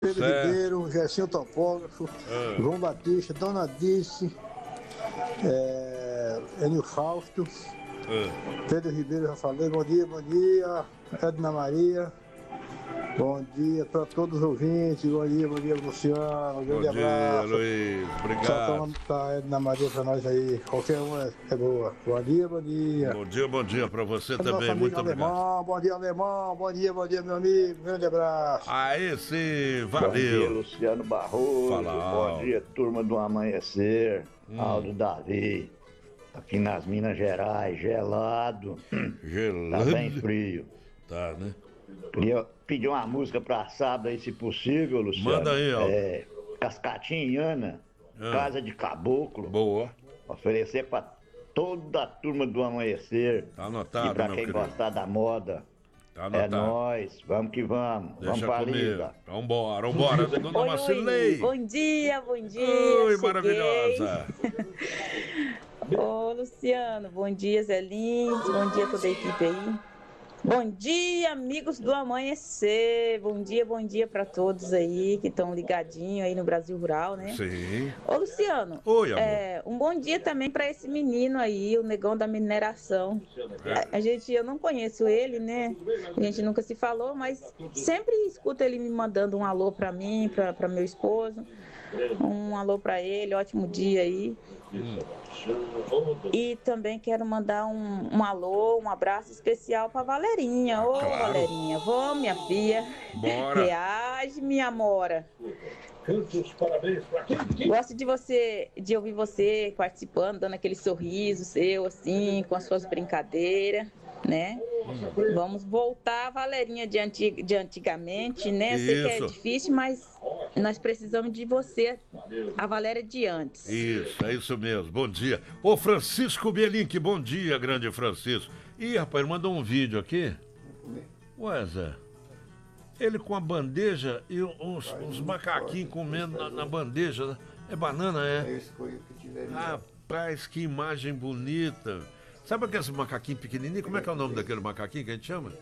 Pedro Certo. Ribeiro, Gersinho Topógrafo, João Batista, Dona Dice, Enio Fausto, Pedro Ribeiro, já falei, bom dia, Edna Maria, bom dia para todos os ouvintes, bom dia, Luciano, um grande Bom dia, abraço. Luiz. Só Obrigado. tá Edna Maria para nós aí, qualquer uma é boa. Bom dia. Bom dia para você Nosso também. amigo Muito obrigado. Alemão, bom dia, meu amigo, grande abraço. Aí sim, Bom dia, valeu. Luciano Barroso. Fala, Bom Aldo. dia, turma do Amanhecer. Aldo Davi. Aqui nas Minas Gerais, gelado. Tá Gelando. bem frio. Tá, né? Queria pedir uma música pra sábado aí, se possível, Luciano. Manda aí, ó. Cascatinhana, Casa de Caboclo. Boa. Oferecer pra toda a turma do Amanhecer. Tá anotado, E pra meu quem querido. gostar da moda. Tá É anotado. nóis, vamos que vamos. Vamos Deixa pra comigo. liga. Vambora. Dona Oi, Marcilei. bom dia. Oi, Cheguei. maravilhosa. Ô, Luciano, bom dia, Zé Lins, bom dia a toda a equipe aí. Bom dia, amigos do Amanhecer. Bom dia para todos aí que estão ligadinhos aí no Brasil Rural, né? Sim. Ô, Luciano, Oi, amor. um bom dia também para esse menino aí, o negão da mineração. Eu não conheço ele, né? A gente nunca se falou, mas sempre escuto ele me mandando um alô para mim, para meu esposo. Um alô para ele, ótimo dia aí. E também quero mandar um alô, um abraço especial para Valerinha. Ô, Claro. Valerinha, vamos, minha filha. Bora. Reage, minha amora. Gosto de ouvir você participando, dando aquele sorriso seu, assim, com as suas brincadeiras, né? Vamos voltar a Valerinha de antigamente, né? Eu sei que é Isso. difícil, mas nós precisamos de você, a Valéria de antes. Isso, é isso mesmo. Bom dia. Ô, Francisco Bielink, bom dia, grande Francisco. Ih, rapaz, ele mandou um vídeo aqui. Ué, Zé. Ele com a bandeja e uns macaquinhos comendo na bandeja. Né? É banana, é? Rapaz, que imagem bonita. Sabe aqueles macaquinhos pequenininhos? Como é que é o nome daquele macaquinho que a gente chama?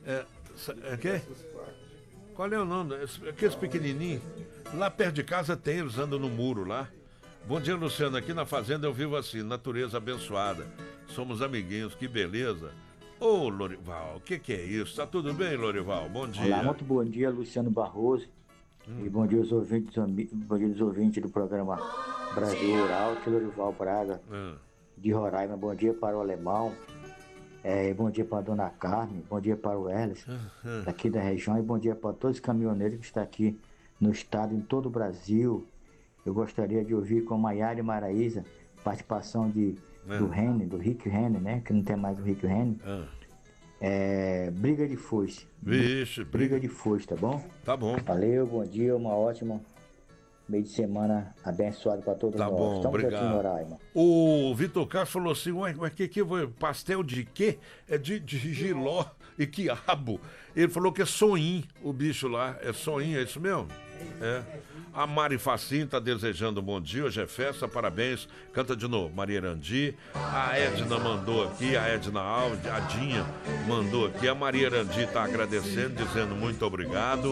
É quê? Qual é o nome? Aqueles pequenininhos. Lá perto de casa tem, eles andam no muro lá. Bom dia, Luciano. Aqui na fazenda eu vivo assim, natureza abençoada. Somos amiguinhos, que beleza. Ô, Lorival, o que é isso? Tá tudo bem, Lorival? Bom dia. Olá, muito bom dia, Luciano Barroso. E bom dia aos ouvintes, bom dia aos ouvintes do programa Brasil Rural, que é Lorival Braga, de Roraima. Bom dia para o Alemão. Bom dia para a Dona Carmen. Bom dia para o Elis, daqui da região. E bom dia para todos os caminhoneiros que estão aqui no estado, em todo o Brasil. Eu gostaria de ouvir com Maiara e Maraísa, participação do Rene, do Rick Rene, né? Que não tem mais o Rick Rene. Briga de foice. Vixe, Briga de foice, tá bom? Tá bom. Valeu, bom dia, uma ótima meio de semana abençoado para todos Tá nós. bom, Estamos aqui em obrigado. Roraima. O Vitor Castro falou assim, ué, mas que pastel de quê? É de giló e quiabo. Ele falou que é soim, o bicho lá. É soim, é isso mesmo? É. A Mari Facim tá desejando um bom dia, hoje é festa, parabéns. Canta de novo, Maria Erandi. A Edna mandou aqui, a Edna Alves, a Dinha mandou aqui. A Maria Erandi tá agradecendo, dizendo muito obrigado.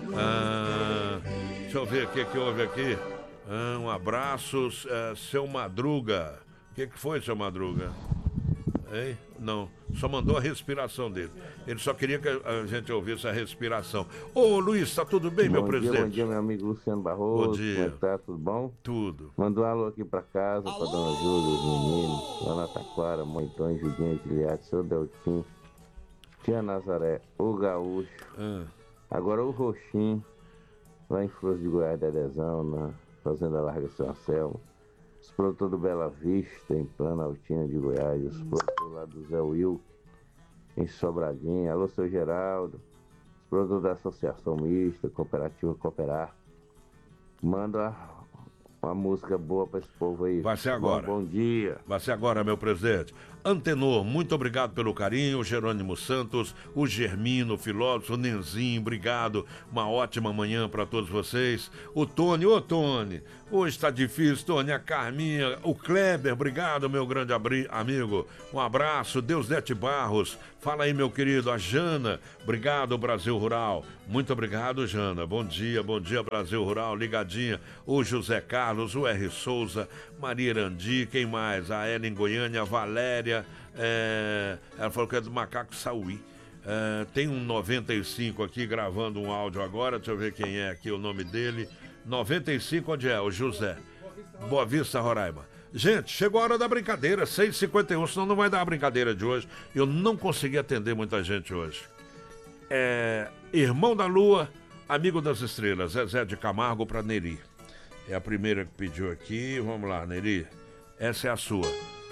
Deixa eu ver o que houve aqui. Um abraço, seu Madruga. O que foi, seu Madruga? Hein? Não, só mandou a respiração dele. Ele só queria que a gente ouvisse a respiração. Ô, Luiz, tá tudo bem, meu presidente? Bom dia, meu amigo Luciano Barroso. Bom dia. Como é que tá? Tudo bom? Tudo. Mandou um alô aqui pra casa, pra Dona Júlia, os meninos, lá na Taquara, Moitão, Julinha, Giliade, seu Deltim, Tia Nazaré, o Gaúcho, agora o Roxinho, lá em Flores de Goiás, Dedezão, na Fazenda Larga São Anselmo. Os produtores do Bela Vista, em Planaltina de Goiás. Os produtores lá do Zé Will, em Sobradinho. Alô, seu Geraldo. Os produtores da Associação Mista, Cooperativa Cooperar. Manda uma música boa pra esse povo aí. Vai ser agora. Bom dia. Vai ser agora, meu presidente. Antenor, muito obrigado pelo carinho. O Jerônimo Santos, o Germino, o filósofo, o Nenzinho, obrigado. Uma ótima manhã para todos vocês. O Tony, ô Tony, hoje está difícil, Tony. A Carminha, o Kleber, obrigado, meu grande amigo. Um abraço. Deusdete Barros, fala aí, meu querido. A Jana, obrigado, Brasil Rural. Muito obrigado, Jana. Bom dia, Brasil Rural, ligadinha. O José Carlos, o R. Souza, Maria Irandi, quem mais? A Ellen Goiânia, a Valéria. Ela falou que é do Macaco Sauí. Tem um 95 aqui gravando um áudio agora. Deixa eu ver quem é aqui, o nome dele. 95, onde é? O José. Boa Vista, Roraima. Gente, chegou a hora da brincadeira, 6h51, senão não vai dar a brincadeira de hoje. Eu não consegui atender muita gente hoje. Irmão da Lua, amigo das estrelas, Zezé de Camargo para Neri. É a primeira que pediu aqui. Vamos lá, Neri. Essa é a sua.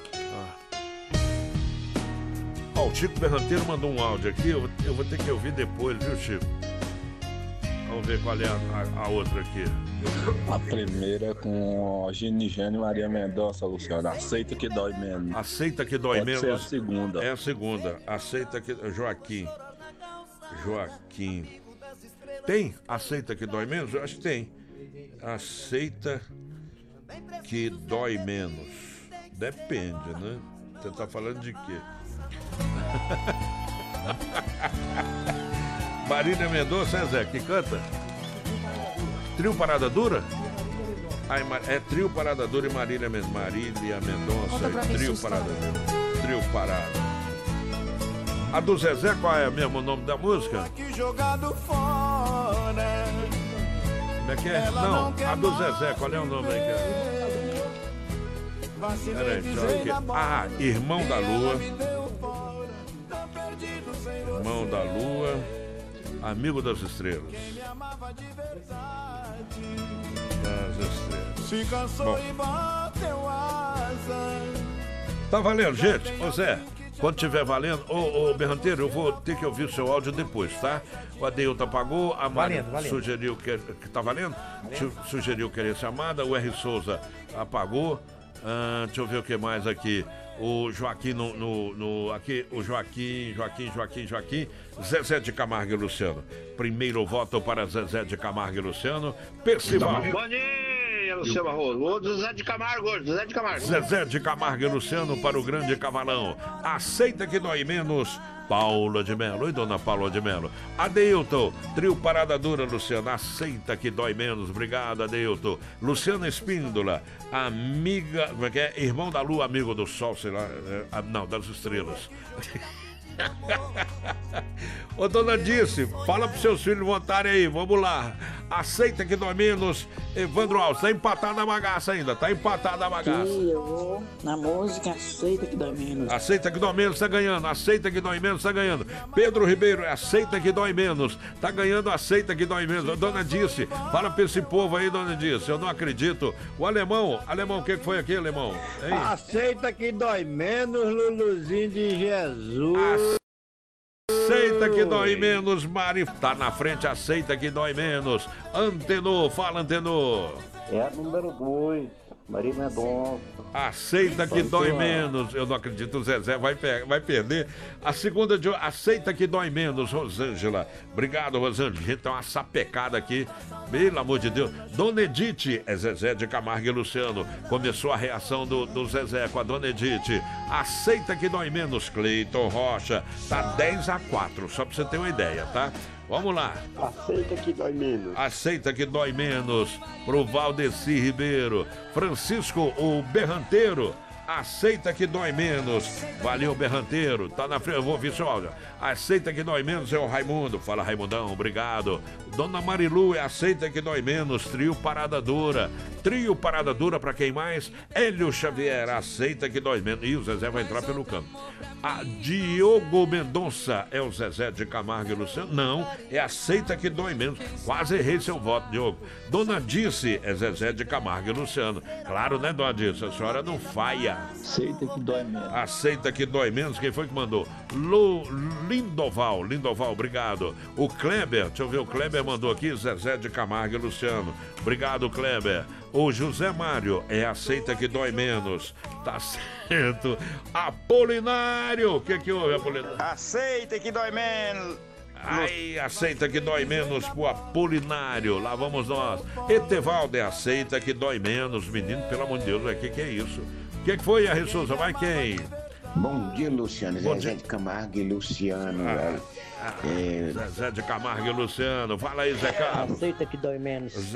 O Chico Berranteiro mandou um áudio aqui. Eu vou ter que ouvir depois, viu, Chico? Vamos ver qual é a outra aqui. A primeira é com Gini Maria Mendonça, Luciano. Aceita que dói menos. Aceita que dói menos. Pode ser a segunda. É a segunda. Aceita que... Joaquim. Tem? Aceita que dói menos? Eu acho que tem. Aceita que dói menos. Depende, né? Você tá falando de quê? Marília Mendonça, Zé, que canta? Trio Parada Dura? É Trio Parada Dura e Marília Mendonça. Trio Parada Dura. Trio Parada. A do Zezé, qual é mesmo o nome da música? Como é que é? Não, a do Zezé, qual é o nome aí? Peraí, Irmão da Lua. Irmão da Lua, amigo das estrelas. Bom. Tá valendo, gente. Ô Zé, quando tiver valendo, ô Berranteiro, eu vou ter que ouvir o seu áudio depois, tá? O Adeilton apagou, a Mari sugeriu que tá valendo? Sugeriu querer chamada, o R. Souza apagou. Deixa eu ver o que mais aqui. O Joaquim aqui, o Joaquim, Zezé de Camargo e Luciano. Primeiro voto para Zezé de Camargo e Luciano. Percival. Bom dia, Luciano Barroso. O Zezé de Camargo hoje, Zezé de Camargo. Zezé de Camargo e Luciano para o grande cavalão. Aceita que dói menos. Paula de Melo. Oi, dona Paula de Melo. Adeilton, Trio Parada Dura, Luciano. Aceita que dói menos. Obrigado, Adeilton. Luciana Espíndola, amiga, como é que é? Irmão da Lua, amigo do Sol, sei lá. Não, das estrelas. Ô, dona Dice, fala pros seus filhos voltarem aí, vamos lá. Aceita que dói menos. Evandro Alves, tá empatada a bagaça ainda, tá empatada a bagaça. Sim, eu vou na música, aceita que dói menos. Aceita que dói menos, tá ganhando. Aceita que dói menos, tá ganhando. Pedro Ribeiro, aceita que dói menos. Tá ganhando, aceita que dói menos. Dona Dice, fala pra esse povo aí, dona Dice, eu não acredito. O Alemão, o que foi aqui, Alemão? Hein? Aceita que dói menos, Luluzinho de Jesus. Aceita que dói menos, Mari. Tá na frente, aceita que dói menos. Antenor, fala, Antenor. É a número 2, Maria Mendonça. Aceita que dói menos. Eu não acredito, o Zezé vai perder. A segunda de aceita que dói menos, Rosângela. Obrigado, Rosângela. Gente, tem uma sapecada aqui. Pelo amor de Deus. Dona Edith, é Zezé de Camargo e Luciano. Começou a reação do Zezé com a Dona Edith. Aceita que dói menos, Cleiton Rocha. Tá 10-4, só pra você ter uma ideia, tá? Vamos lá. Aceita que dói menos. Aceita que dói menos. Pro Valdeci Ribeiro. Francisco, o Berranteiro. Aceita que dói menos. Valeu, Berranteiro. Tá na frente, eu vou ouvir seu áudio. Aceita que dói menos é o Raimundo. Fala, Raimundão, obrigado. Dona Marilu, aceita que dói menos. Trio Parada Dura. Trio Parada Dura pra quem mais? Hélio Xavier, aceita que dói menos. E o Zezé vai entrar pelo campo. A Diogo Mendonça é o Zezé de Camargo e Luciano? Não, é aceita que dói menos. Quase errei seu voto, Diogo. Dona Dice é Zezé de Camargo e Luciano. Claro, né, Dona Dice? A senhora não falha. Aceita que dói menos. Aceita que dói menos. Quem foi que mandou? Lindoval, obrigado. O Kleber, deixa eu ver, o Kleber mandou aqui, Zezé de Camargo e Luciano. Obrigado, Kleber. O José Mário, aceita que dói menos. Tá certo. Apolinário, o que houve, Apolinário? Aceita que dói menos. Ai, aceita que dói menos pro Apolinário. Lá vamos nós. Etevaldo, aceita que dói menos. Menino, pelo amor de Deus, o que é isso? O que foi, a Souza? Vai quem? Bom dia, Luciano. Zezé de Camargo e Luciano. Zezé de Camargo e Luciano. Fala aí, Zé Carlos. Aceita que dói menos.